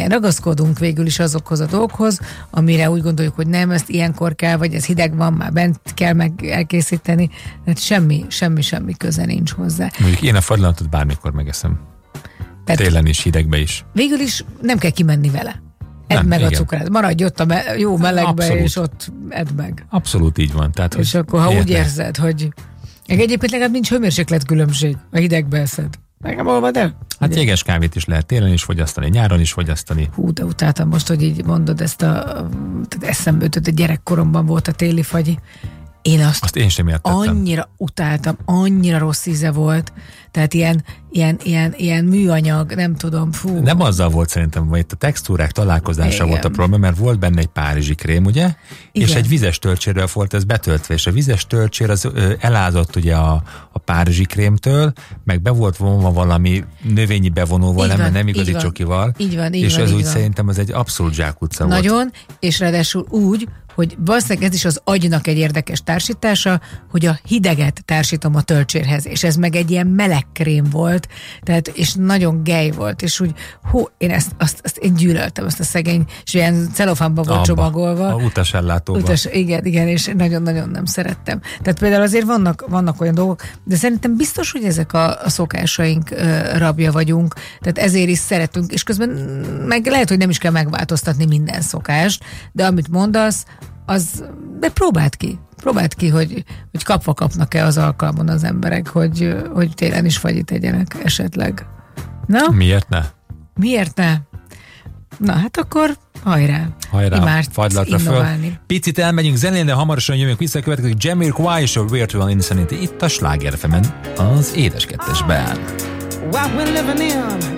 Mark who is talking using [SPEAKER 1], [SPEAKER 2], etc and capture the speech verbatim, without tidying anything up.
[SPEAKER 1] Igen, ragaszkodunk végül is azokhoz a dolgokhoz, amire úgy gondoljuk, hogy nem, ezt ilyenkor kell, vagy ez hideg van, már bent kell meg elkészíteni, tehát semmi, semmi, semmi köze nincs hozzá.
[SPEAKER 2] Mondjuk én a fagylaltot bármikor megeszem. Tehát télen is, hidegbe is.
[SPEAKER 1] Végül is nem kell kimenni vele. Edd
[SPEAKER 2] Nem,
[SPEAKER 1] meg
[SPEAKER 2] igen.
[SPEAKER 1] a cukrát. Maradj ott a me- jó melegbe,
[SPEAKER 2] Abszolút.
[SPEAKER 1] és ott edd meg.
[SPEAKER 2] Abszolút így van. Tehát,
[SPEAKER 1] És
[SPEAKER 2] hogy
[SPEAKER 1] akkor, ha úgy
[SPEAKER 2] érde.
[SPEAKER 1] érzed, hogy egyébként legalább nincs hőmérsékletkülönbség, a hidegbe eszed. Nekem olvad el?
[SPEAKER 2] Hát
[SPEAKER 1] Ugye?
[SPEAKER 2] jéges kávét is lehet télen is fogyasztani, nyáron is fogyasztani.
[SPEAKER 1] Hú, de utáltam most, hogy így mondod ezt a... Tehát eszembe jutott, a gyerekkoromban volt a téli fagyi. Én azt,
[SPEAKER 2] Azt én sem értettem.
[SPEAKER 1] annyira utáltam, annyira rossz íze volt. Tehát ilyen, ilyen, ilyen, ilyen műanyag, nem tudom, fú.
[SPEAKER 2] Nem azzal volt szerintem, hogy itt a textúrák találkozása
[SPEAKER 1] Igen.
[SPEAKER 2] volt a probléma, mert volt benne egy párizsi krém, ugye?
[SPEAKER 1] Igen.
[SPEAKER 2] És egy vizes töltséről volt ez betöltve, és a vizes töltsér az ö, elázott ugye a, a párizsi krémtől, meg be volt vonva valami növényi bevonóval,
[SPEAKER 1] Így
[SPEAKER 2] nem,
[SPEAKER 1] van,
[SPEAKER 2] nem
[SPEAKER 1] így
[SPEAKER 2] igazi
[SPEAKER 1] van.
[SPEAKER 2] csokival.
[SPEAKER 1] Így van, így
[SPEAKER 2] és
[SPEAKER 1] van,
[SPEAKER 2] ez
[SPEAKER 1] így
[SPEAKER 2] úgy
[SPEAKER 1] van.
[SPEAKER 2] szerintem az egy abszolút zsákutca volt.
[SPEAKER 1] Nagyon, és ráadásul úgy, hogy valószínűleg ez is az agynak egy érdekes társítása, hogy a hideget társítom a töltsérhez, és ez meg egy ilyen meleg krém volt, tehát, és nagyon gej volt, és úgy, hú, én ezt, azt, azt én gyűlöltem, azt a szegény, és ilyen celofánba volt
[SPEAKER 2] Abba,
[SPEAKER 1] csomagolva.
[SPEAKER 2] a utasellátóba.
[SPEAKER 1] Utas, igen, igen, és nagyon-nagyon nem szerettem. Tehát például azért vannak, vannak olyan dolgok, de szerintem biztos, hogy ezek a, a szokásaink ö, rabja vagyunk, tehát ezért is szeretünk, és közben meg lehet, hogy nem is kell megváltoztatni minden szokást, de amit mondasz, az, de próbáld ki. Próbáld ki, hogy, hogy kapva kapnak-e az alkalmon az emberek, hogy, hogy télen is fagyit tegyenek esetleg. Na?
[SPEAKER 2] Miért ne?
[SPEAKER 1] Miért ne? Na, hát akkor hajrá.
[SPEAKER 2] Hajrá,
[SPEAKER 1] Imádsz
[SPEAKER 2] fagylatra föl.
[SPEAKER 1] innoválni.
[SPEAKER 2] Picit elmegyünk zenélni, de hamarosan jövünk vissza, következik Jamiroquai és a Virtual Insanity itt a Sláger ef emen, az Édes Kettesben.
[SPEAKER 3] What we're living in